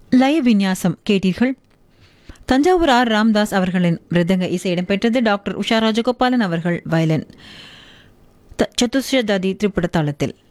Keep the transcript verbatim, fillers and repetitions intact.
லய விநியாசம் கேட்டீர்கள். தஞ்சாவூர் ஆர் ராம்தாஸ் அவர்களின் மிருதங்க இசை இடம்பெற்றது. டாக்டர் உஷா ராஜகோபாலன் அவர்கள் வயலின். சதுஸ்ரதாதி திரைப்பட தாளத்தில்